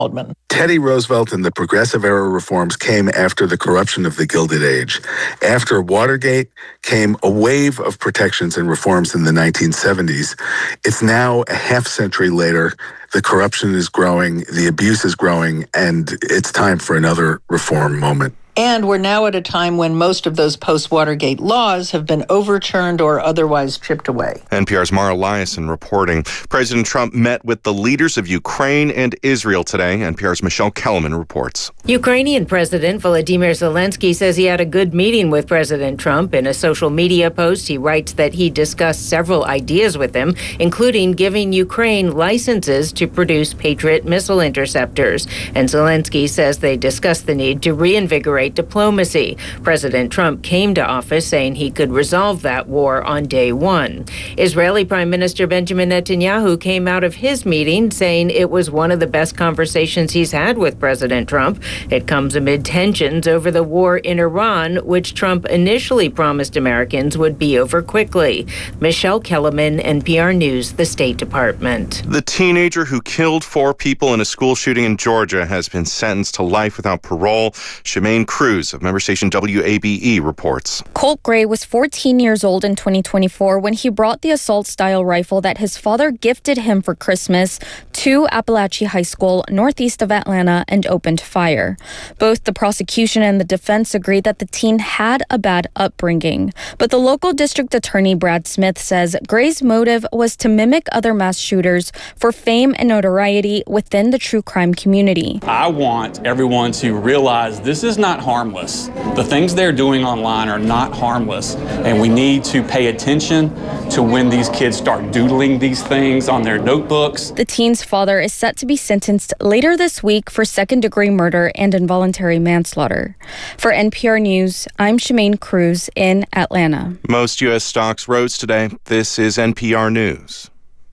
Teddy Roosevelt and the Progressive Era reforms came after the corruption of the Gilded Age. After Watergate came a wave of protections and reforms in the 1970s. It's now a half century later. The corruption is growing, the abuse is growing, and it's time for another reform moment. And we're now at a time when most of those post-Watergate laws have been overturned or otherwise chipped away. NPR's Mara Liasson reporting. President Trump met with the leaders of Ukraine and Israel today. NPR's Michelle Kellerman reports. Ukrainian President Volodymyr Zelensky says he had a good meeting with President Trump. In a social media post, he writes that he discussed several ideas with him, including giving Ukraine licenses to produce Patriot missile interceptors. And Zelensky says they discussed the need to reinvigorate diplomacy. President Trump came to office saying he could resolve that war on day one. Israeli Prime Minister Benjamin Netanyahu came out of his meeting saying it was one of the best conversations he's had with President Trump. It comes amid tensions over the war in Iran, which Trump initially promised Americans would be over quickly. Michelle Kellerman, NPR News, the State Department. The teenager who killed 4 people in a school shooting in Georgia has been sentenced to life without parole. Shemaine Cruz of member station WABE reports. Colt Gray was 14 years old in 2024 when he brought the assault-style rifle that his father gifted him for Christmas to Appalachia High School, northeast of Atlanta, and opened fire. Both the prosecution and the defense agreed that the teen had a bad upbringing. But the local district attorney, Brad Smith, says Gray's motive was to mimic other mass shooters for fame and notoriety within the true crime community. I want everyone to realize this is not harmless. The things they're doing online are not harmless, and we need to pay attention to when these kids start doodling these things on their notebooks. The teen's father is set to be sentenced later this week for second-degree murder and involuntary manslaughter. For NPR News, I'm Shemaine Cruz in Atlanta. Most U.S. stocks rose today. This is NPR News.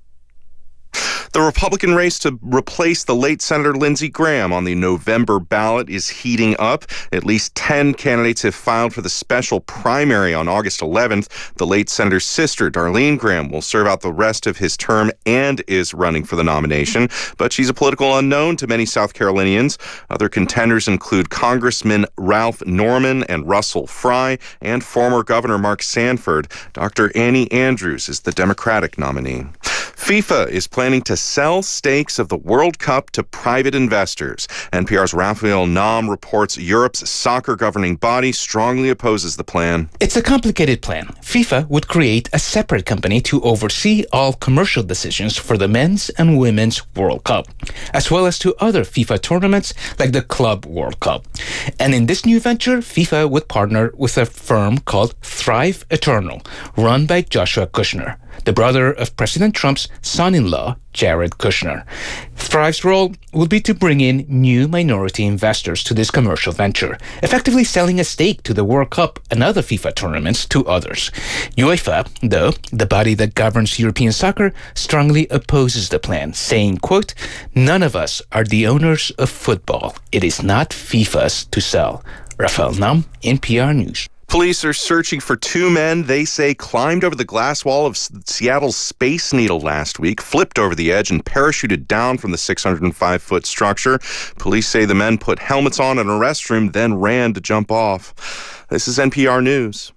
The Republican race to replace the late Senator Lindsey Graham on the November ballot is heating up. At least 10 candidates have filed for the special primary on August 11th. The late senator's sister, Darlene Graham, will serve out the rest of his term and is running for the nomination. But she's a political unknown to many South Carolinians. Other contenders include Congressman Ralph Norman and Russell Fry and former Governor Mark Sanford. Dr. Annie Andrews is the Democratic nominee. FIFA is planning to sell stakes of the World Cup to private investors. NPR's Raphael Naum reports Europe's soccer governing body strongly opposes the plan. It's a complicated plan. FIFA would create a separate company to oversee all commercial decisions for the men's and women's World Cup, as well as to other FIFA tournaments like the Club World Cup. And in this new venture, FIFA would partner with a firm called Thrive Eternal, run by Joshua Kushner, the brother of President Trump's son-in-law, Jared Kushner. Thrive's role will be to bring in new minority investors to this commercial venture, effectively selling a stake to the World Cup and other FIFA tournaments to others. UEFA, though, the body that governs European soccer, strongly opposes the plan, saying, quote, "None of us are the owners of football. It is not FIFA's to sell." Raphael Naum, NPR News. Police are searching for 2 men they say climbed over the glass wall of Seattle's Space Needle last week, flipped over the edge, and parachuted down from the 605-foot structure. Police say the men put helmets on in a restroom, then ran to jump off. This is NPR News.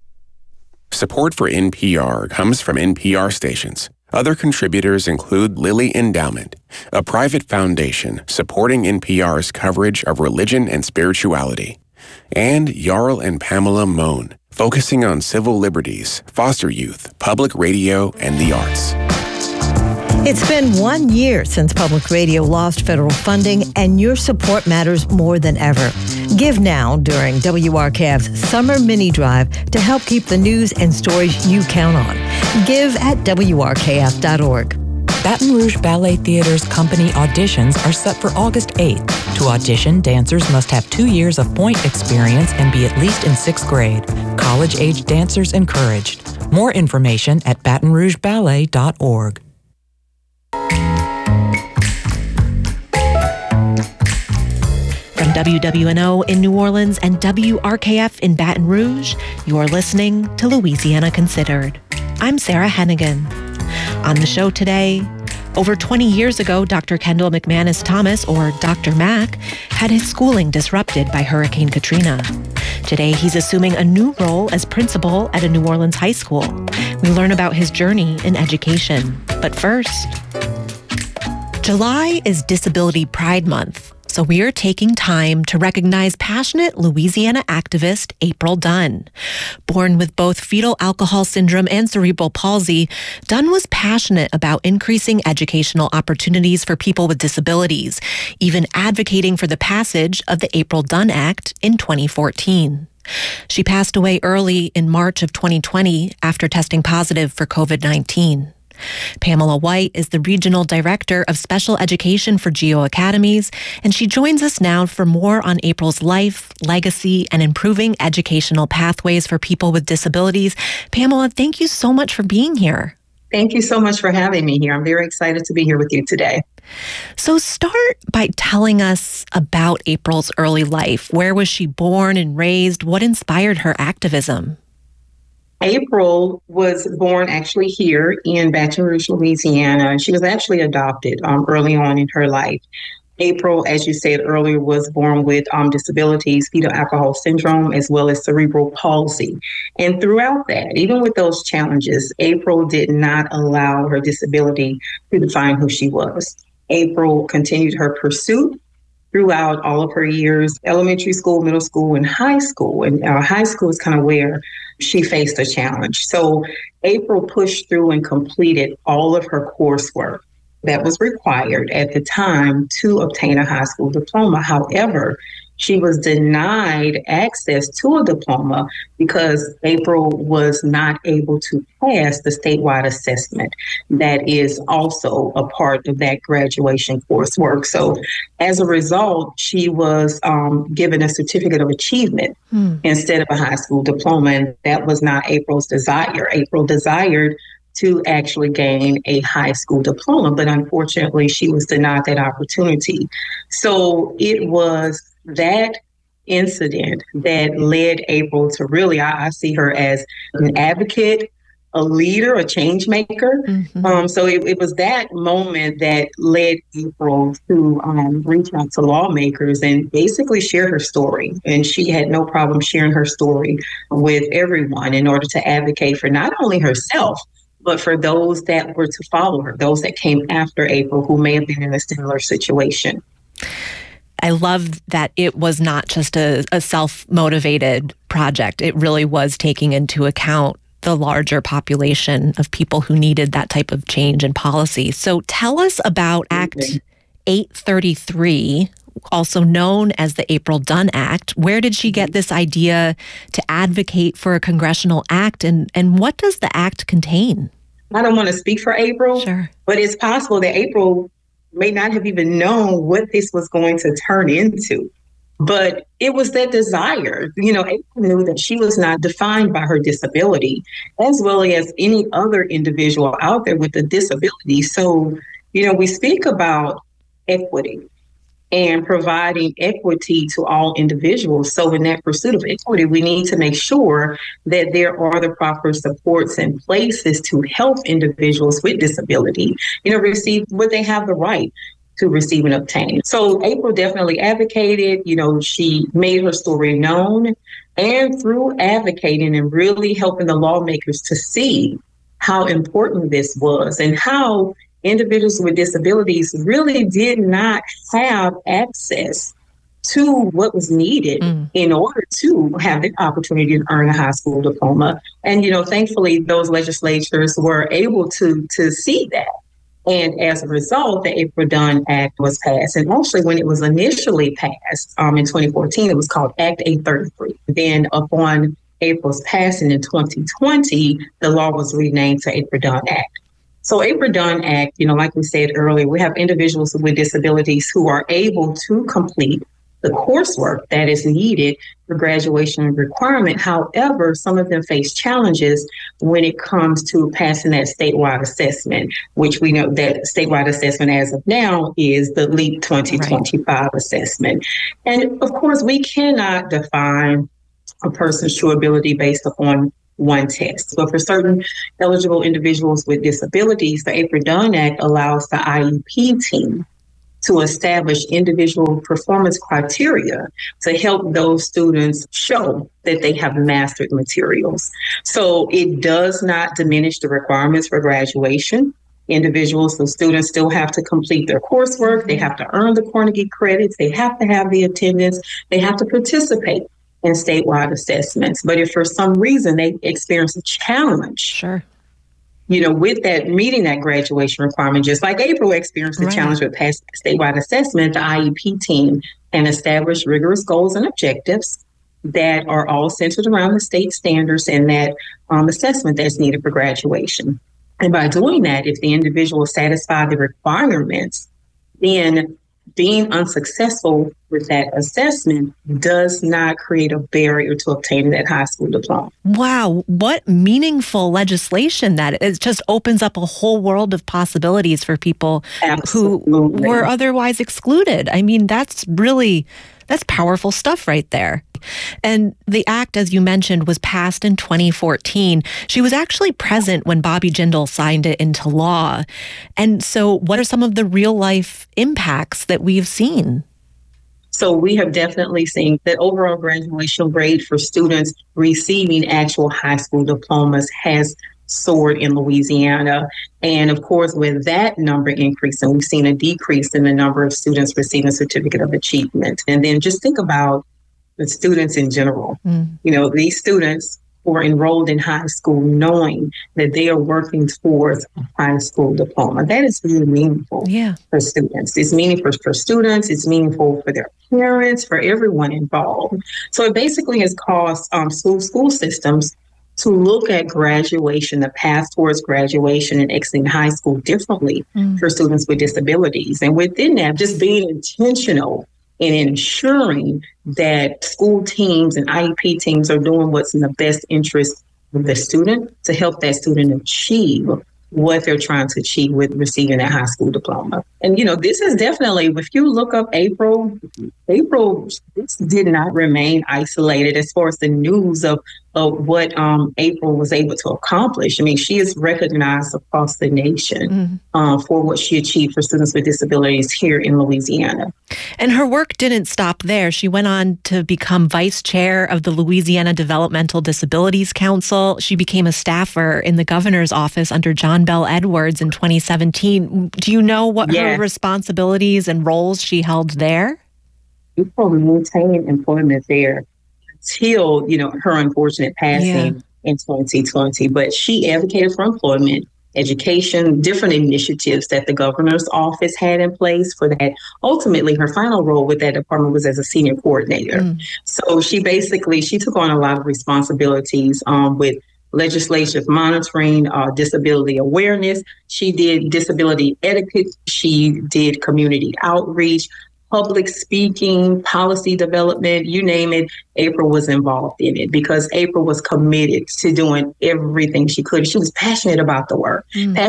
Support for NPR comes from NPR stations. Other contributors include Lilly Endowment, a private foundation supporting NPR's coverage of religion and spirituality, and Jarl and Pamela Mohn, focusing on civil liberties, foster youth, public radio, and the arts. It's been 1 year since public radio lost federal funding, and your support matters more than ever. Give now during WRKF's Summer Mini Drive to help keep the news and stories you count on. Give at WRKF.org. Baton Rouge Ballet Theater's company auditions are set for August 8th. To audition, dancers must have 2 years of point experience and be at least in 6th grade. College-age dancers encouraged. More information at BatonRougeBallet.org. From WWNO in New Orleans and WRKF in Baton Rouge, you're listening to Louisiana Considered. I'm Sarah Hennigan. On the show today, Over 20 years ago, Dr. Kendall McManus Thomas, or Dr. Mac, had his schooling disrupted by Hurricane Katrina. Today, he's assuming a new role as principal at a New Orleans high school. We learn about his journey in education. But first, July is Disability Pride Month, so we are taking time to recognize passionate Louisiana activist April Dunn. Born with both fetal alcohol syndrome and cerebral palsy, Dunn was passionate about increasing educational opportunities for people with disabilities, even advocating for the passage of the April Dunn Act in 2014. She passed away early in March of 2020 after testing positive for COVID-19. Pamela White is the Regional Director of Special Education for GEO Academies, and she joins us now for more on April's life, legacy, and improving educational pathways for people with disabilities. Pamela, thank you so much for being here. Thank you so much for having me here. I'm very excited to be here with you today. So start by telling us about April's early life. Where was she born and raised? What inspired her activism? April was born actually here in Baton Rouge, Louisiana. She was actually adopted early on in her life. April, as you said earlier, was born with disabilities, fetal alcohol syndrome, as well as cerebral palsy. And throughout that, even with those challenges, April did not allow her disability to define who she was. April continued her pursuit throughout all of her years, elementary school, middle school, and high school. And high school is kind of where she faced a challenge. So April pushed through and completed all of her coursework that was required at the time to obtain a high school diploma. However, she was denied access to a diploma because April was not able to pass the statewide assessment that is also a part of that graduation coursework. So as a result, she was given a certificate of achievement instead of a high school diploma. And that was not April's desire. April desired to actually gain a high school diploma, but unfortunately, she was denied that opportunity. So it was that incident that led April to really, I see her as an advocate, a leader, a change maker. So it was that moment that led April to reach out to lawmakers and basically share her story. And she had no problem sharing her story with everyone in order to advocate for not only herself, but for those that were to follow her, those that came after April who may have been in a similar situation. I love that it was not just a self-motivated project. It really was taking into account the larger population of people who needed that type of change in policy. So tell us about Act 833, also known as the April Dunn Act. Where did she get this idea to advocate for a congressional act, and what does the act contain? I don't want to speak for April, but it's possible that April may not have even known what this was going to turn into. But it was that desire. You know, April knew that she was not defined by her disability, as well as any other individual out there with a disability. So, you know, we speak about equity and providing equity to all individuals. So in that pursuit of equity, we need to make sure that there are the proper supports and places to help individuals with disability, you know, receive what they have the right to receive and obtain. So April definitely advocated, you know, she made her story known, and through advocating and really helping the lawmakers to see how important this was and how individuals with disabilities really did not have access to what was needed in order to have the opportunity to earn a high school diploma. And, you know, thankfully, those legislatures were able to see that. And as a result, the April Dunn Act was passed. And actually, when it was initially passed in 2014, it was called Act 833. Then upon April's passing in 2020, the law was renamed to April Dunn Act. So April Dunn Act, you know, like we said earlier, we have individuals with disabilities who are able to complete the coursework that is needed for graduation requirement. However, some of them face challenges when it comes to passing that statewide assessment, which we know that statewide assessment as of now is the LEAP 2025 assessment. And of course, we cannot define a person's true ability based upon one test. But for certain eligible individuals with disabilities, the April Dunn Act allows the IEP team to establish individual performance criteria to help those students show that they have mastered materials. So it does not diminish the requirements for graduation. Individuals, the students still have to complete their coursework. They have to earn the Carnegie credits. They have to have the attendance. They have to participate in statewide assessments. But if for some reason they experience a challenge, sure, with that meeting that graduation requirement, just like April experienced the challenge with passing statewide assessment, the IEP team can establish rigorous goals and objectives that are all centered around the state standards and that assessment that's needed for graduation. And by doing that, if the individual satisfies the requirements, then being unsuccessful with that assessment does not create a barrier to obtaining that high school diploma. Wow, what meaningful legislation that is. It just opens up a whole world of possibilities for people who were otherwise excluded. I mean, that's powerful stuff right there. And the act, as you mentioned, was passed in 2014. She was actually present when Bobby Jindal signed it into law. And so what are some of the real life impacts that we've seen? So we have definitely seen that overall graduation rate for students receiving actual high school diplomas has soared in Louisiana. And of course, with that number increasing, we've seen a decrease in the number of students receiving a certificate of achievement. And then just think about the students in general. These students who are enrolled in high school knowing that they are working towards a high school diploma. That is really meaningful for students. It's meaningful for students. It's meaningful for their parents, for everyone involved. So it basically has caused school systems to look at graduation, the path towards graduation and exiting high school differently for students with disabilities. And within that, just being intentional in ensuring that school teams and IEP teams are doing what's in the best interest of the student to help that student achieve what they're trying to achieve with receiving a high school diploma. And, this is definitely, if you look up April, this did not remain isolated as far as the news of what April was able to accomplish. I mean, she is recognized across the nation for what she achieved for students with disabilities here in Louisiana. And her work didn't stop there. She went on to become vice chair of the Louisiana Developmental Disabilities Council. She became a staffer in the governor's office under John Bell Edwards in 2017. Do you know what her responsibilities and roles she held there? April maintained employment there until, her unfortunate passing in 2020. But she advocated for employment, education, different initiatives that the governor's office had in place for that. Ultimately, her final role with that department was as a senior coordinator. So she took on a lot of responsibilities with legislative monitoring, disability awareness. She did disability etiquette. She did community outreach, public speaking, policy development, you name it. April was involved in it because April was committed to doing everything she could. She was passionate about the work,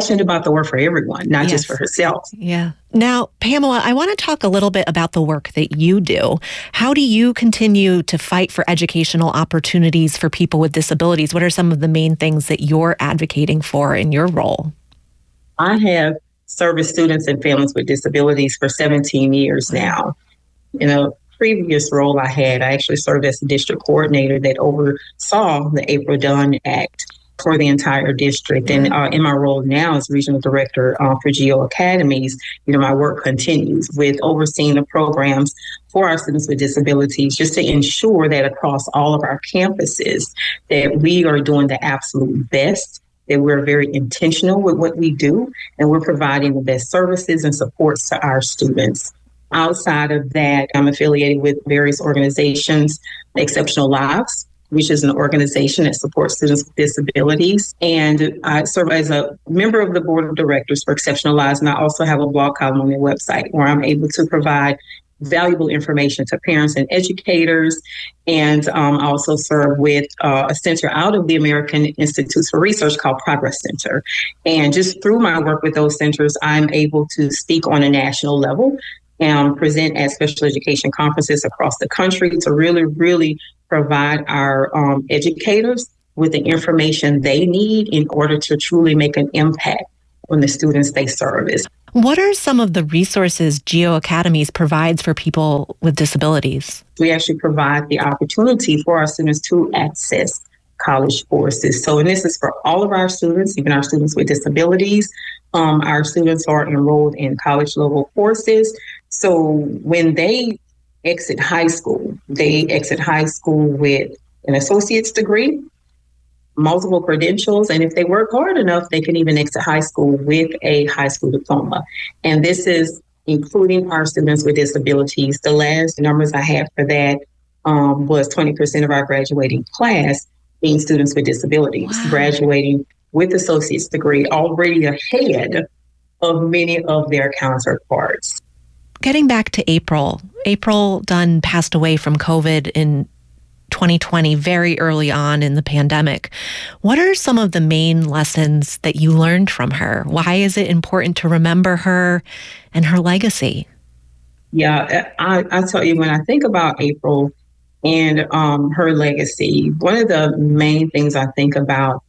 for everyone, not just for herself. Yeah. Now, Pamela, I want to talk a little bit about the work that you do. How do you continue to fight for educational opportunities for people with disabilities? What are some of the main things that you're advocating for in your role? I have service students and families with disabilities for 17 years now. In a previous role I actually served as the district coordinator that oversaw the April Dunn Act for the entire district. And in my role now as regional director for GEO Academies, my work continues with overseeing the programs for our students with disabilities, just to ensure that across all of our campuses that we are doing the absolute best, that we're very intentional with what we do, and we're providing the best services and supports to our students. Outside of that, I'm affiliated with various organizations, Exceptional Lives, which is an organization that supports students with disabilities. And I serve as a member of the board of directors for Exceptional Lives, and I also have a blog column on their website where I'm able to provide valuable information to parents and educators. And I also serve with a center out of the American Institutes for Research called Progress Center. And just through my work with those centers, I'm able to speak on a national level and present at special education conferences across the country to really provide our educators with the information they need in order to truly make an impact on the students they service. What are some of the resources Geo Academies provides for people with disabilities? We actually provide the opportunity for our students to access college courses. So, and this is for all of our students, even our students with disabilities. Our students are enrolled in college level courses. So when they exit high school with an associate's degree, multiple credentials, and if they work hard enough, they can even exit high school with a high school diploma. And this is including our students with disabilities. The last numbers I had for that was 20% of our graduating class being students with disabilities, graduating with associate's degree, already ahead of many of their counterparts. Getting back to April Dunn passed away from COVID in 2020, very early on in the pandemic. What are some of the main lessons that you learned from her? Why is it important to remember her and her legacy? Yeah, I tell you, when I think about April and her legacy, one of the main things I think about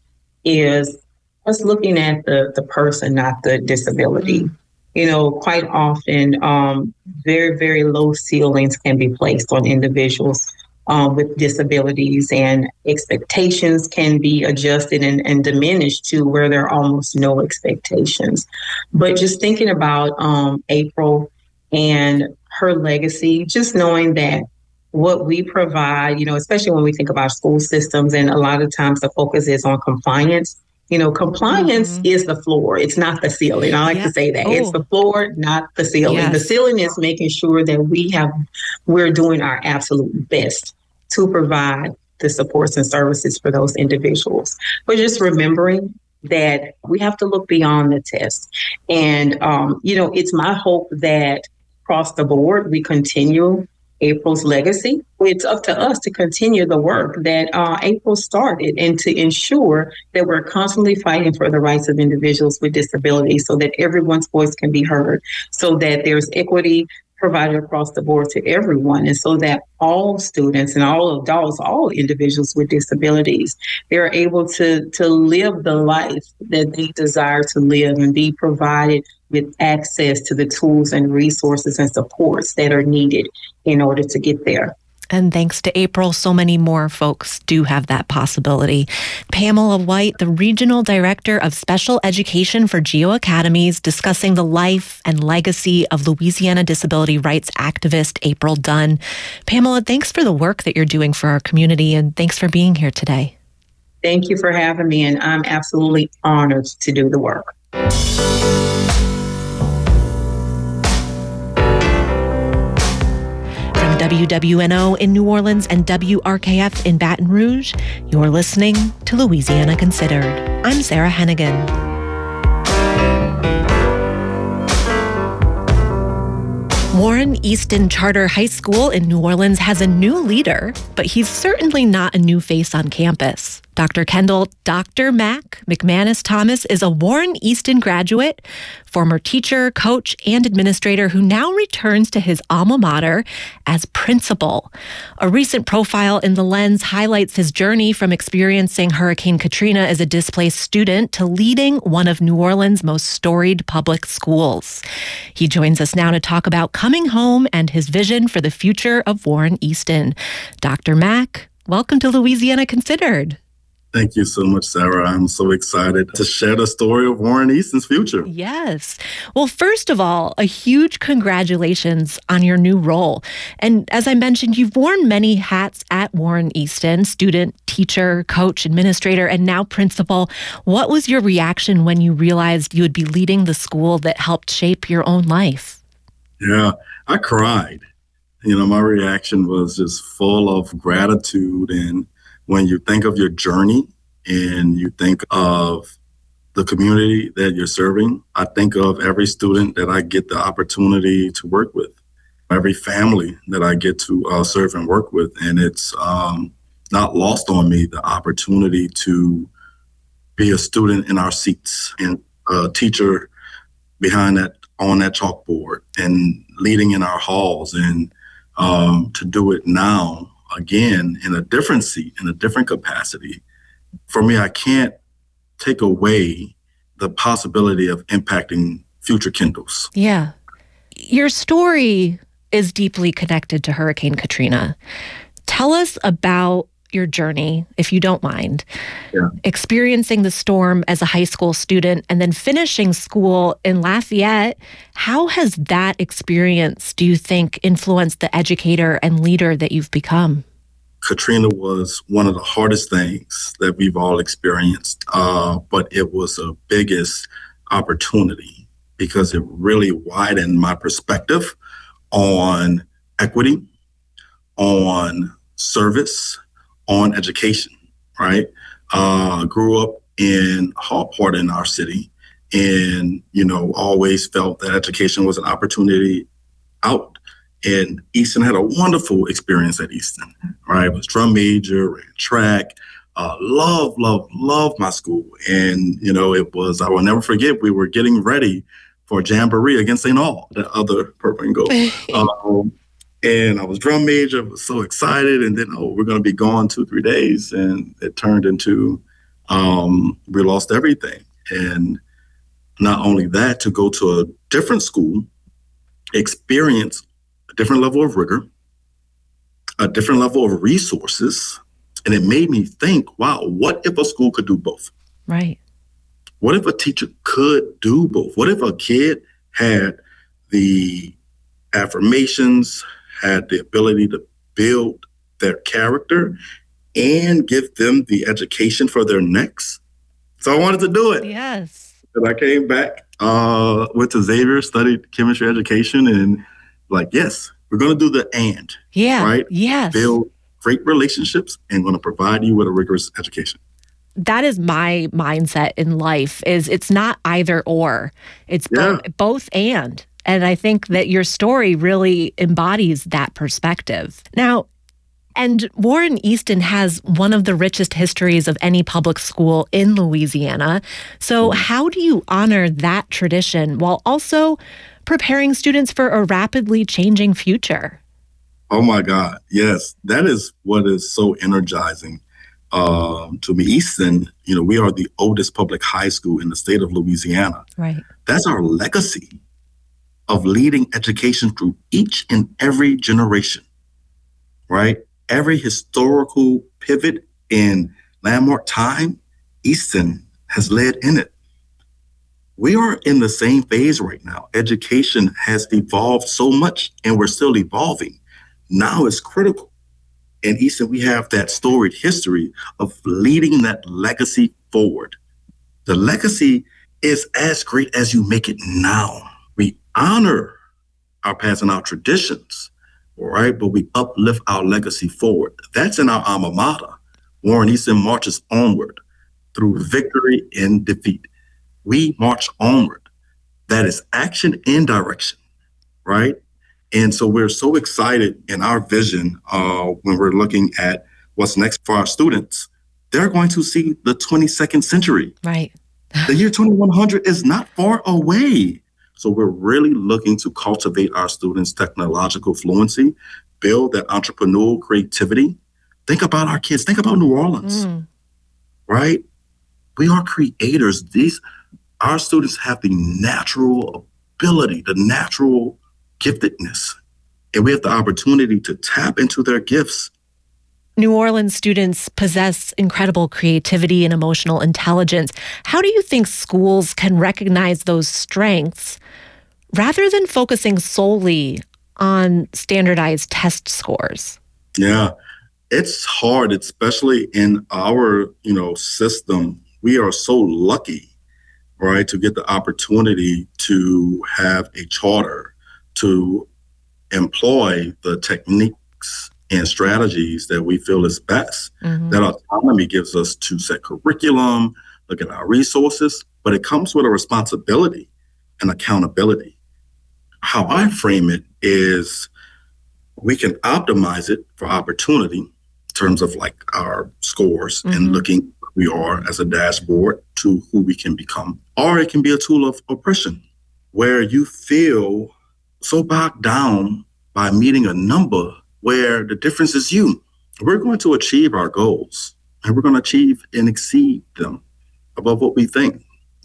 is us looking at the person, not the disability. Mm-hmm. You know, quite often, very, very low ceilings can be placed on individuals with disabilities, and expectations can be adjusted and diminished to where there are almost no expectations. But just thinking about April and her legacy, just knowing that what we provide, you know, especially when we think about school systems, and a lot of times the focus is on compliance. You know, compliance is the floor. It's not the ceiling. I like to say that. It's the floor, not the ceiling. Yes. The ceiling is making sure that we're doing our absolute best to provide the supports and services for those individuals. But just remembering that we have to look beyond the test. And, you know, it's my hope that across the board, we continue April's legacy. It's up to us to continue the work that April started, and to ensure that we're constantly fighting for the rights of individuals with disabilities, so that everyone's voice can be heard, so that there's equity provided across the board to everyone, and so that all students and all adults, all individuals with disabilities, they're able to live the life that they desire to live, and be provided with access to the tools and resources and supports that are needed in order to get there. And thanks to April, so many more folks do have that possibility. Pamela White, the Regional Director of Special Education for Geo Academies, discussing the life and legacy of Louisiana disability rights activist April Dunn. Pamela, thanks for the work that you're doing for our community, and thanks for being here today. Thank you for having me, and I'm absolutely honored to do the work. WWNO in New Orleans and WRKF in Baton Rouge, you're listening to Louisiana Considered. I'm Sarah Hennigan. Warren Easton Charter High School in New Orleans has a new leader, but he's certainly not a new face on campus. Dr. Kendall Dr. Mac McManus Thomas is a Warren Easton graduate, former teacher, coach, and administrator who now returns to his alma mater as principal. A recent profile in The Lens highlights his journey from experiencing Hurricane Katrina as a displaced student to leading one of New Orleans' most storied public schools. He joins us now to talk about coming home and his vision for the future of Warren Easton. Dr. Mac, welcome to Louisiana Considered. Thank you so much, Sarah. I'm so excited to share the story of Warren Easton's future. Yes. Well, first of all, a huge congratulations on your new role. And as I mentioned, you've worn many hats at Warren Easton: student, teacher, coach, administrator, and now principal. What was your reaction when you realized you would be leading the school that helped shape your own life? Yeah, I cried. You know, my reaction was just full of gratitude. And when you think of your journey and you think of the community that you're serving, I think of every student that I get the opportunity to work with, every family that I get to serve and work with. And it's not lost on me, the opportunity to be a student in our seats and a teacher behind that, on that chalkboard, and leading in our halls, and to do it now again in a different seat, in a different capacity, for me, I can't take away the possibility of impacting future Kendalls. Yeah. Your story is deeply connected to Hurricane Katrina. Tell us about your journey, if you don't mind. Yeah. Experiencing the storm as a high school student and then finishing school in Lafayette. How has that experience, do you think, influenced the educator and leader that you've become? Katrina was one of the hardest things that we've all experienced, but it was the biggest opportunity because it really widened my perspective on equity, on service, on education, right? Grew up in Hallport in our city and, always felt that education was an opportunity out. And Easton had a wonderful experience at Easton, right? Was drum major, ran track, love my school. And, it was, I will never forget, we were getting ready for Jamboree against St. Aul, the other purple and gold. And I was drum major, was so excited. And then, we're going to be gone 2-3 days. And it turned into, we lost everything. And not only that, to go to a different school, experience a different level of rigor, a different level of resources. And it made me think, wow, what if a school could do both? Right. What if a teacher could do both? What if a kid had the affirmations, had the ability to build their character and give them the education for their next? So I wanted to do it. Yes. And I came back, went to Xavier, studied chemistry education, and yes, we're going to do the and. Yeah. Right? Yes. Build great relationships and going to provide you with a rigorous education. That is my mindset in life, is it's not either or. It's both and. And I think that your story really embodies that perspective. Now, and Warren Easton has one of the richest histories of any public school in Louisiana. So how do you honor that tradition while also preparing students for a rapidly changing future? Oh my God, yes. That is what is so energizing to me. Easton, we are the oldest public high school in the state of Louisiana. Right. That's our legacy of leading education through each and every generation, right? Every historical pivot in landmark time, Easton has led in it. We are in the same phase right now. Education has evolved so much and we're still evolving. Now it's critical. In Easton, we have that storied history of leading that legacy forward. The legacy is as great as you make it now. We honor our past and our traditions, right? But we uplift our legacy forward. That's in our alma mater. Warren Easton marches onward through victory and defeat. We march onward. That is action and direction, right? And so we're so excited in our vision when we're looking at what's next for our students. They're going to see the 22nd century. Right. The year 2100 is not far away. So we're really looking to cultivate our students' technological fluency, build that entrepreneurial creativity. Think about our kids. Think about New Orleans, right? We are creators. Our students have the natural ability, the natural giftedness, and we have the opportunity to tap into their gifts. New Orleans students possess incredible creativity and emotional intelligence. How do you think schools can recognize those strengths rather than focusing solely on standardized test scores? Yeah, it's hard, especially in our, system. We are so lucky, right, to get the opportunity to have a charter to employ the techniques and strategies that we feel is best. That autonomy gives us to set curriculum, look at our resources, but it comes with a responsibility and accountability. How I frame it is we can optimize it for opportunity in terms of our scores and looking who we are as a dashboard to who we can become. Or it can be a tool of oppression where you feel so bogged down by meeting a number where the difference is you. We're going to achieve our goals, And we're going to achieve and exceed them above what we think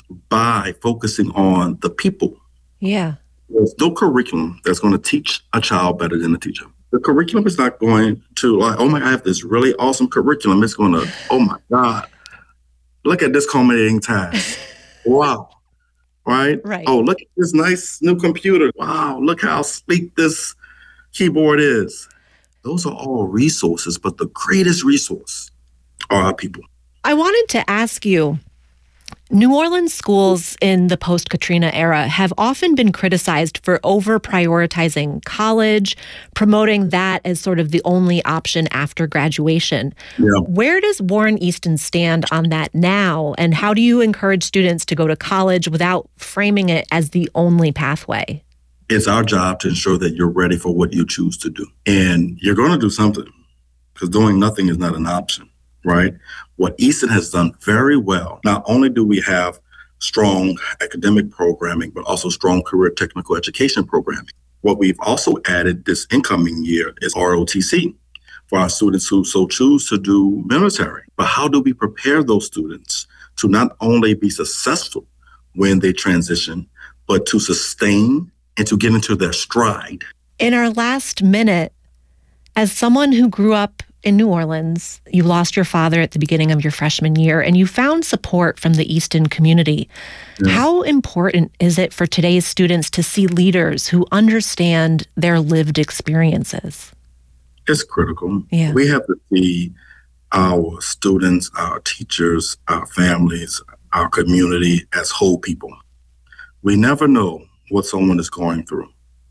by focusing on the people. Yeah. There's no curriculum that's going to teach a child better than a teacher. The curriculum is not going to like, oh my God, I have this really awesome curriculum. It's going to, oh my God, look at this culminating task. Wow. Right? Oh, look at this nice new computer. Wow, look how sleek this keyboard is. Those are all resources, but the greatest resource are our people. I wanted to ask you, New Orleans schools in the post-Katrina era have often been criticized for over-prioritizing college, promoting that as sort of the only option after graduation. Yeah. Where does Warren Easton stand on that now, and how do you encourage students to go to college without framing it as the only pathway? It's our job to ensure that you're ready for what you choose to do. And you're going to do something, because doing nothing is not an option. Right? What Easton has done very well, not only do we have strong academic programming, but also strong career technical education programming. What we've also added this incoming year is ROTC for our students who so choose to do military. But how do we prepare those students to not only be successful when they transition, but to sustain and to get into their stride? In our last minute, as someone who grew up in New Orleans, you lost your father at the beginning of your freshman year, and you found support from the Easton community. Yeah. How important is it for today's students to see leaders who understand their lived experiences? It's critical. Yeah. We have to see our students, our teachers, our families, our community as whole people. We never know what someone is going through.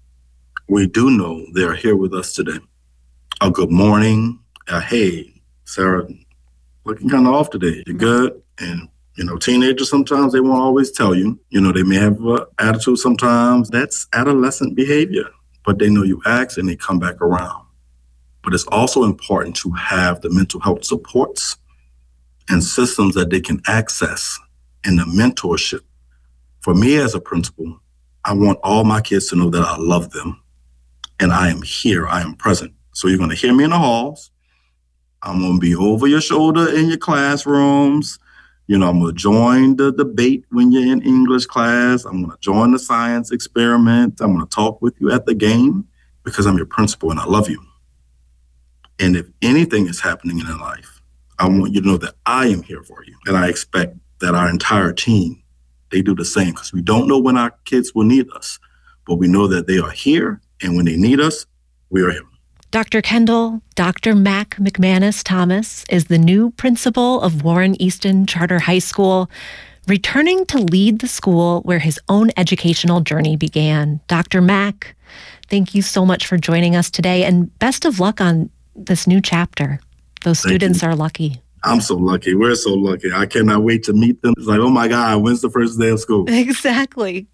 We do know they're here with us today. A good morning. Hey, Sarah, looking kind of off today. You good? And, teenagers, sometimes they won't always tell you. They may have an attitude sometimes. That's adolescent behavior. But they know you ask and they come back around. But it's also important to have the mental health supports and systems that they can access and the mentorship. For me as a principal, I want all my kids to know that I love them and I am here, I am present. So you're going to hear me in the halls. I'm going to be over your shoulder in your classrooms. I'm going to join the debate when you're in English class. I'm going to join the science experiment. I'm going to talk with you at the game because I'm your principal and I love you. And if anything is happening in your life, I want you to know that I am here for you. And I expect that our entire team, they do the same because we don't know when our kids will need us, but we know that they are here. And when they need us, we are here. Dr. Kendall, Dr. Mac McManus Thomas is the new principal of Warren Easton Charter High School, returning to lead the school where his own educational journey began. Dr. Mac, thank you so much for joining us today, and best of luck on this new chapter. Those students are lucky. I'm so lucky. We're so lucky. I cannot wait to meet them. It's like, oh my God, when's the first day of school? Exactly.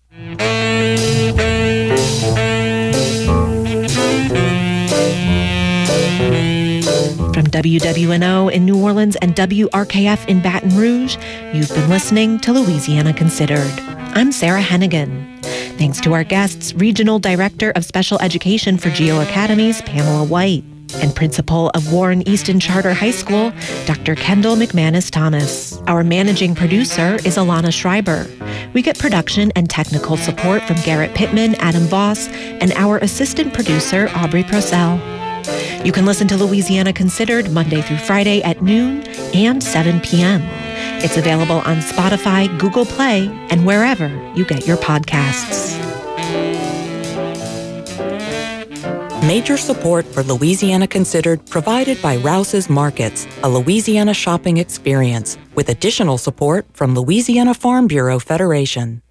From WWNO in New Orleans and WRKF in Baton Rouge, you've been listening to Louisiana Considered. I'm Sarah Hennigan. Thanks to our guests, Regional Director of Special Education for Geo Academies, Pamela White, and Principal of Warren Easton Charter High School, Dr. Kendall McManus Thomas. Our managing producer is Alana Schreiber. We get production and technical support from Garrett Pittman, Adam Voss, and our assistant producer, Aubrey Procell. You can listen to Louisiana Considered Monday through Friday at noon and 7 p.m. It's available on Spotify, Google Play, and wherever you get your podcasts. Major support for Louisiana Considered provided by Rouse's Markets, a Louisiana shopping experience, with additional support from Louisiana Farm Bureau Federation.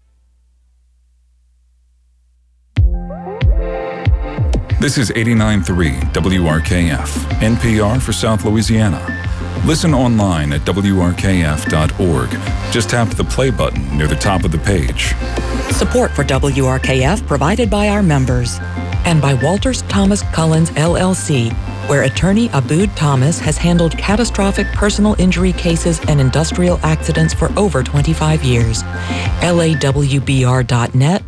This is 89.3 WRKF, NPR for South Louisiana. Listen online at WRKF.org. Just tap the play button near the top of the page. Support for WRKF provided by our members and by Walters Thomas Cullins, LLC, where attorney Abood Thomas has handled catastrophic personal injury cases and industrial accidents for over 25 years. LAWBR.net,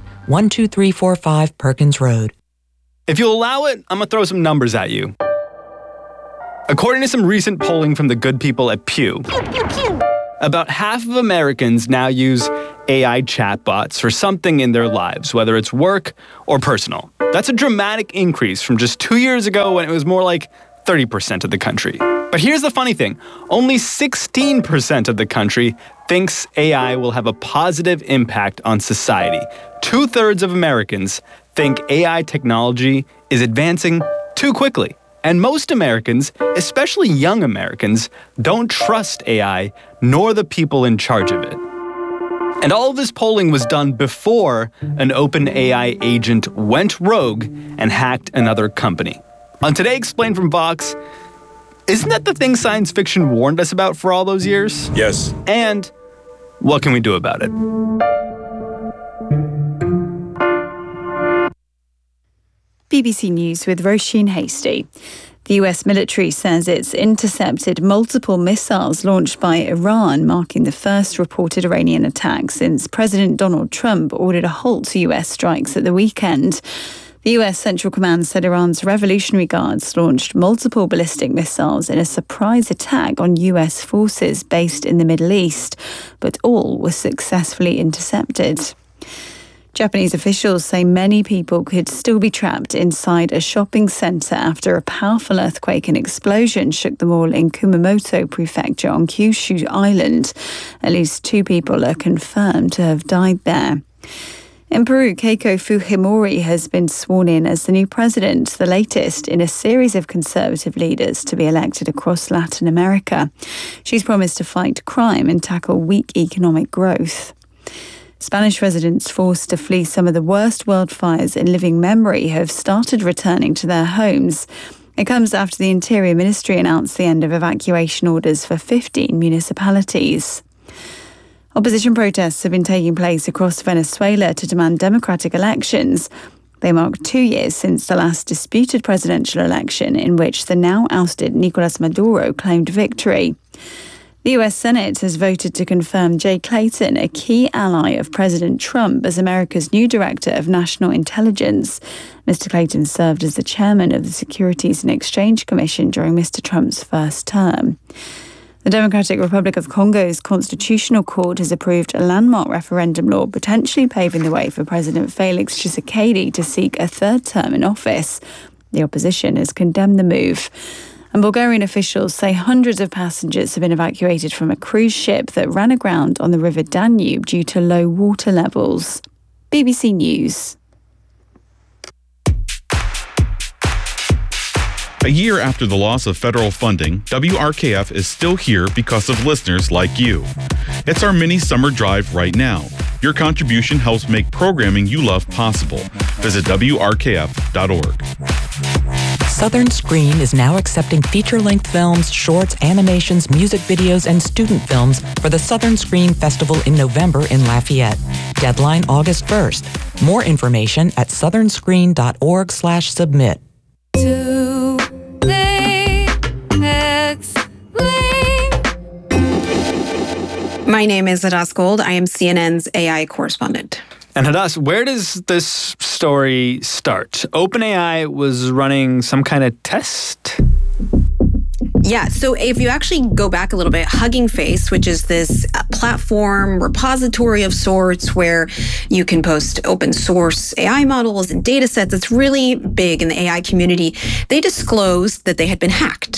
12345 Perkins Road. If you'll allow it, I'm going to throw some numbers at you. According to some recent polling from the good people at Pew, about half of Americans now use AI chatbots for something in their lives, whether it's work or personal. That's a dramatic increase from just 2 years ago when it was more like 30% of the country. But here's the funny thing. Only 16% of the country thinks AI will have a positive impact on society. 2/3 of Americans think AI technology is advancing too quickly. And most Americans, especially young Americans, don't trust AI nor the people in charge of it. And all of this polling was done before an OpenAI agent went rogue and hacked another company. On Today Explained from Vox, isn't that the thing science fiction warned us about for all those years? Yes. And what can we do about it? BBC News with Roisin Hasty. The US military says it's intercepted multiple missiles launched by Iran, marking the first reported Iranian attack since President Donald Trump ordered a halt to US strikes at the weekend. The US Central Command said Iran's Revolutionary Guards launched multiple ballistic missiles in a surprise attack on US forces based in the Middle East, but all were successfully intercepted. Japanese officials say many people could still be trapped inside a shopping centre after a powerful earthquake and explosion shook the mall in Kumamoto Prefecture on Kyushu Island. At least 2 people are confirmed to have died there. In Peru, Keiko Fujimori has been sworn in as the new president, the latest in a series of conservative leaders to be elected across Latin America. She's promised to fight crime and tackle weak economic growth. Spanish residents forced to flee some of the worst wildfires in living memory have started returning to their homes. It comes after the Interior Ministry announced the end of evacuation orders for 15 municipalities. Opposition protests have been taking place across Venezuela to demand democratic elections. They mark 2 years since the last disputed presidential election in which the now ousted Nicolas Maduro claimed victory. The US Senate has voted to confirm Jay Clayton, a key ally of President Trump, as America's new Director of National Intelligence. Mr. Clayton served as the chairman of the Securities and Exchange Commission during Mr. Trump's first term. The Democratic Republic of Congo's Constitutional Court has approved a landmark referendum law potentially paving the way for President Felix Tshisekedi to seek a third term in office. The opposition has condemned the move. And Bulgarian officials say hundreds of passengers have been evacuated from a cruise ship that ran aground on the River Danube due to low water levels. BBC News. A year after the loss of federal funding, WRKF is still here because of listeners like you. It's our mini summer drive right now. Your contribution helps make programming you love possible. Visit WRKF.org. Southern Screen is now accepting feature-length films, shorts, animations, music videos, and student films for the Southern Screen Festival in November in Lafayette. Deadline August 1st. More information at southernscreen.org/submit. My name is Hadas Gold. I am CNN's AI correspondent. And Hadas, where does this story start? OpenAI was running some kind of test? Yeah, so if you actually go back a little bit, Hugging Face, which is this platform repository of sorts where you can post open source AI models and data sets that's really big in the AI community, they disclosed that they had been hacked.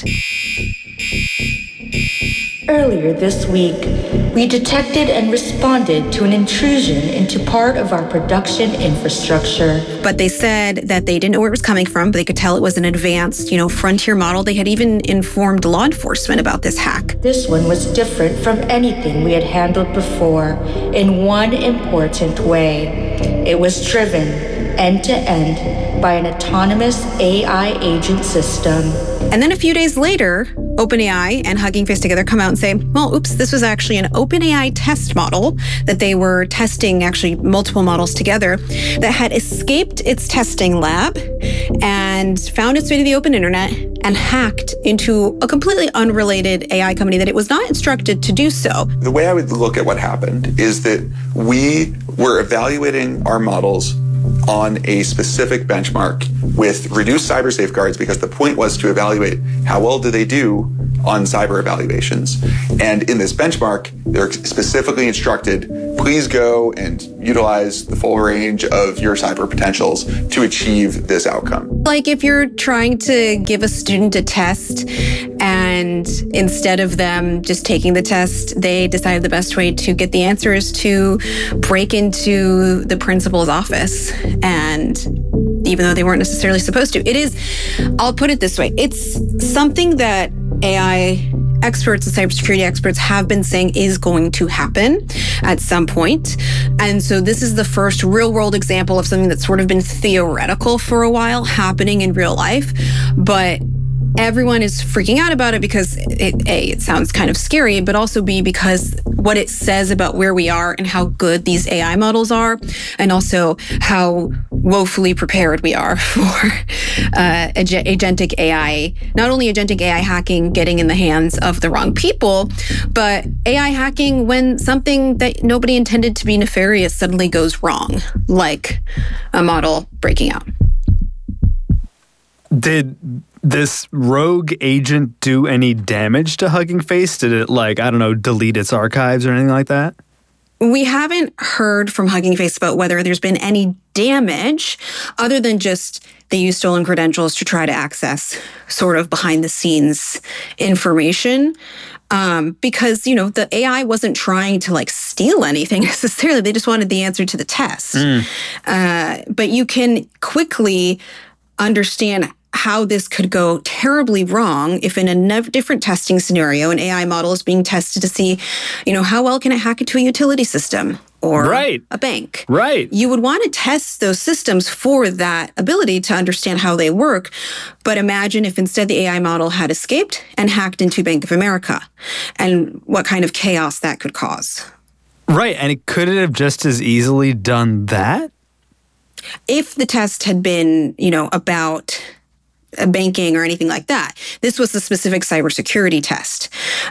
Earlier this week, we detected and responded to an intrusion into part of our production infrastructure. But they said that they didn't know where it was coming from, but they could tell it was an advanced, frontier model. They had even informed law enforcement about this hack. This one was different from anything we had handled before in one important way. It was driven end-to-end by an autonomous AI agent system. And then a few days later, OpenAI and Hugging Face together come out and say, well, oops, this was actually an OpenAI test model that they were testing, actually multiple models together, that had escaped its testing lab and found its way to the open internet and hacked into a completely unrelated AI company that it was not instructed to do so. The way I would look at what happened is that we were evaluating our models on a specific benchmark with reduced cyber safeguards, because the point was to evaluate how well do they do on cyber evaluations. And in this benchmark, they're specifically instructed, please go and utilize the full range of your cyber potentials to achieve this outcome. Like if you're trying to give a student a test and instead of them just taking the test, they decided the best way to get the answers to break into the principal's office. And even though they weren't necessarily supposed to, it is, I'll put it this way, it's something that AI experts and cybersecurity experts have been saying is going to happen at some point. And so this is the first real world example of something that's sort of been theoretical for a while happening in real life. But everyone is freaking out about it because it sounds kind of scary, but also B, because what it says about where we are and how good these AI models are, and also how woefully prepared we are for agentic AI, not only agentic AI hacking getting in the hands of the wrong people, but AI hacking when something that nobody intended to be nefarious suddenly goes wrong, like a model breaking out. Did this rogue agent do any damage to Hugging Face? Did it, delete its archives or anything like that? We haven't heard from Hugging Face about whether there's been any damage other than just they use stolen credentials to try to access sort of behind the scenes information. Because, the AI wasn't trying to steal anything necessarily. They just wanted the answer to the test. But you can quickly understand how this could go terribly wrong if in a different testing scenario, an AI model is being tested to see, how well can it hack into a utility system or a bank. Right. You would want to test those systems for that ability to understand how they work. But imagine if instead the AI model had escaped and hacked into Bank of America and what kind of chaos that could cause. Right. And could it have just as easily done that? If the test had been, about banking or anything like that. This was the specific cybersecurity test.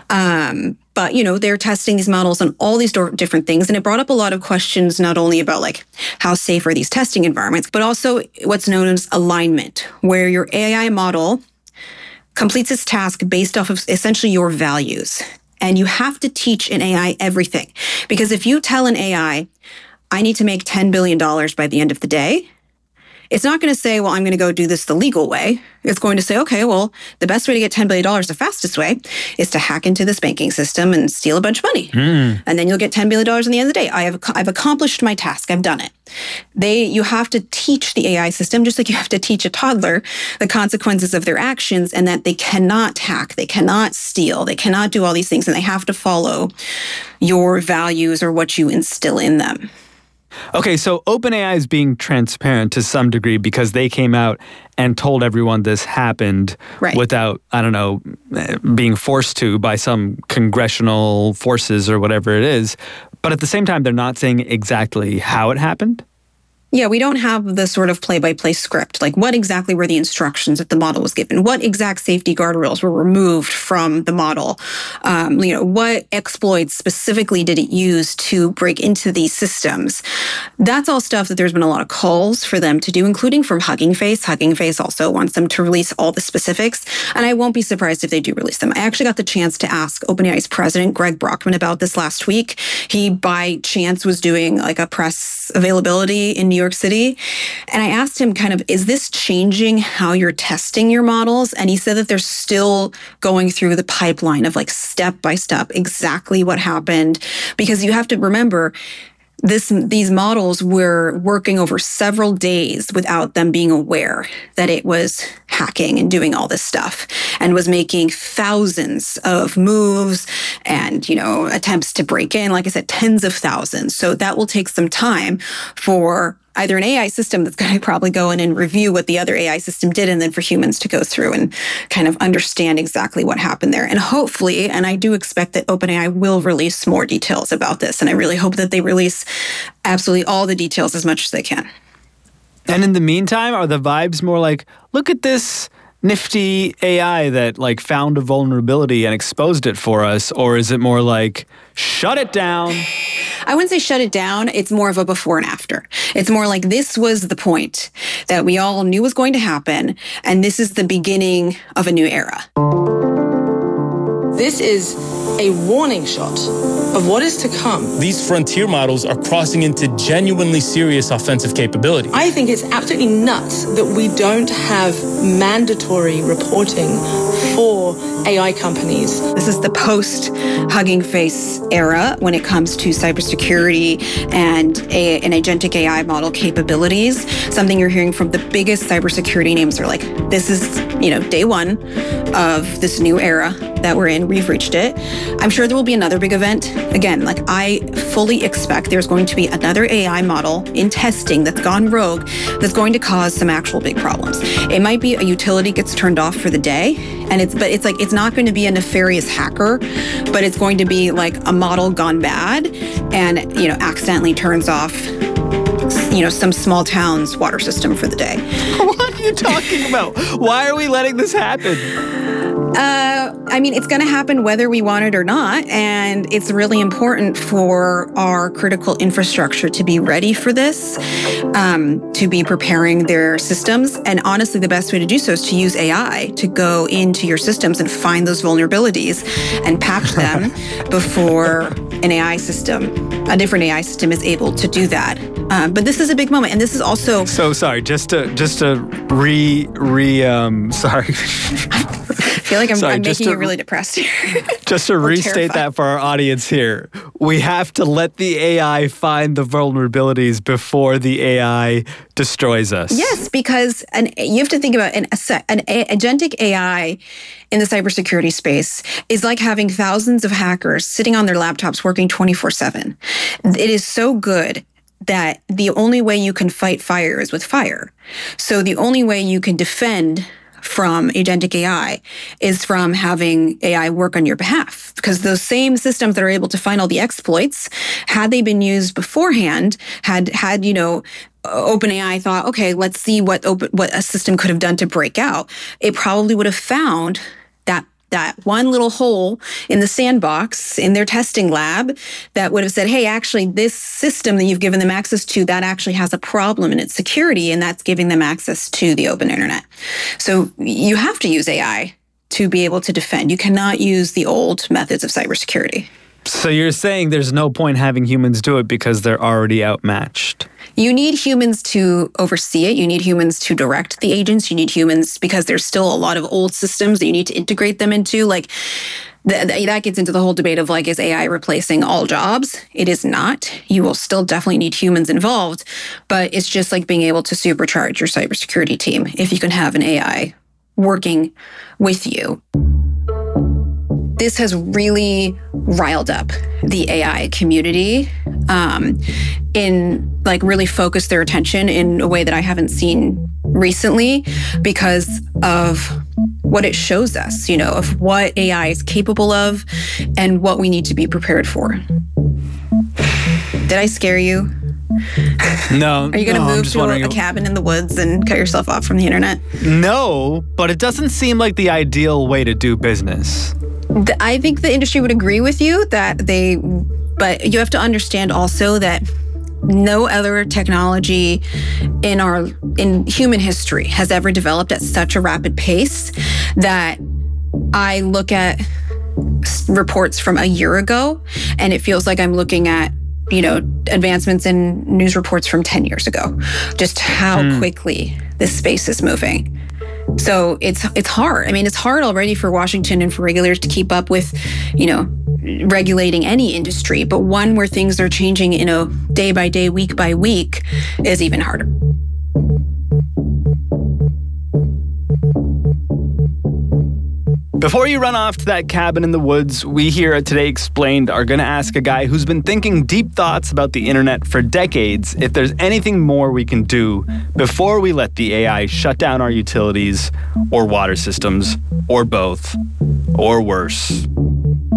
But, they're testing these models on all these different things. And it brought up a lot of questions, not only about how safe are these testing environments, but also what's known as alignment, where your AI model completes its task based off of essentially your values. And you have to teach an AI everything. Because if you tell an AI, I need to make $10 billion by the end of the day, it's not going to say, well, I'm going to go do this the legal way. It's going to say, okay, well, the best way to get $10 billion, the fastest way, is to hack into this banking system and steal a bunch of money. And then you'll get $10 billion in the end of the day. I've accomplished my task. I've done it. You have to teach the AI system, just like you have to teach a toddler, the consequences of their actions and that they cannot hack, they cannot steal, they cannot do all these things, and they have to follow your values or what you instill in them. Okay, so OpenAI is being transparent to some degree because they came out and told everyone this happened without, being forced to by some congressional forces or whatever it is. But at the same time, they're not saying exactly how it happened. Yeah, we don't have the sort of play-by-play script. What exactly were the instructions that the model was given? What exact safety guardrails were removed from the model? What exploits specifically did it use to break into these systems? That's all stuff that there's been a lot of calls for them to do, including from Hugging Face. Hugging Face also wants them to release all the specifics, and I won't be surprised if they do release them. I actually got the chance to ask OpenAI's president, Greg Brockman, about this last week. He, by chance, was doing a press availability in New York City. And I asked him is this changing how you're testing your models? And he said that they're still going through the pipeline of step by step exactly what happened. Because you have to remember, these models were working over several days without them being aware that it was hacking and doing all this stuff and was making thousands of moves and, attempts to break in, like I said, tens of thousands. So that will take some time for either an AI system that's going to probably go in and review what the other AI system did, and then for humans to go through and kind of understand exactly what happened there. And hopefully, and I do expect that OpenAI will release more details about this, and I really hope that they release absolutely all the details as much as they can. And in the meantime, are the vibes more look at this nifty AI that found a vulnerability and exposed it for us? Or is it more shut it down? I wouldn't say shut it down. It's more of a before and after. It's more like this was the point that we all knew was going to happen, and this is the beginning of a new era. This is a warning shot of what is to come. These frontier models are crossing into genuinely serious offensive capability. I think it's absolutely nuts that we don't have mandatory reporting for AI companies. This is the post-Hugging Face era when it comes to cybersecurity and an agentic AI model capabilities. Something you're hearing from the biggest cybersecurity names are like, this is, day one of this new era that we're in. We've reached it. I'm sure there will be another big event. Again, I fully expect there's going to be another AI model in testing that's gone rogue that's going to cause some actual big problems. It might be a utility gets turned off for the day, and it's not going to be a nefarious hacker, but it's going to be like a model gone bad and, accidentally turns off, some small town's water system for the day. What are you talking about? Why are we letting this happen? It's going to happen whether we want it or not, and it's really important for our critical infrastructure to be ready for this, to be preparing their systems. And honestly, the best way to do so is to use AI to go into your systems and find those vulnerabilities and patch them before a different AI system is able to do that. But this is a big moment, and this is also... So sorry, just to sorry. I feel like I'm making you really depressed here. Just to restate that for our audience here, we have to let the AI find the vulnerabilities before the AI destroys us. Yes, because you have to think about an agentic AI in the cybersecurity space is like having thousands of hackers sitting on their laptops working 24/7. It is so good that the only way you can fight fire is with fire. So the only way you can defend from agentic AI is from having AI work on your behalf, because those same systems that are able to find all the exploits, had they been used beforehand, had OpenAI thought, okay, let's see what a system could have done to break out, it probably would have found that one little hole in the sandbox in their testing lab that would have said, hey, actually, this system that you've given them access to, that actually has a problem in its security, and that's giving them access to the open internet. So you have to use AI to be able to defend. You cannot use the old methods of cybersecurity. So you're saying there's no point having humans do it because they're already outmatched? You need humans to oversee it. You need humans to direct the agents. You need humans because there's still a lot of old systems that you need to integrate them into. That gets into the whole debate of is AI replacing all jobs? It is not. You will still definitely need humans involved, but it's just like being able to supercharge your cybersecurity team if you can have an AI working with you. This has really riled up the AI community in really focused their attention in a way that I haven't seen recently because of what it shows us, of what AI is capable of and what we need to be prepared for. Did I scare you? No. Are you going to move to a cabin in the woods and cut yourself off from the internet? No, but it doesn't seem like the ideal way to do business. I think the industry would agree with you but you have to understand also that no other technology in human history has ever developed at such a rapid pace that I look at reports from a year ago and it feels like I'm looking at advancements in news reports from 10 years ago, just how quickly this space is moving. So it's hard. It's hard already for Washington and for regulators to keep up with, regulating any industry, but one where things are changing, day by day, week by week is even harder. Before you run off to that cabin in the woods, we here at Today Explained are going to ask a guy who's been thinking deep thoughts about the internet for decades if there's anything more we can do before we let the AI shut down our utilities or water systems or both or worse.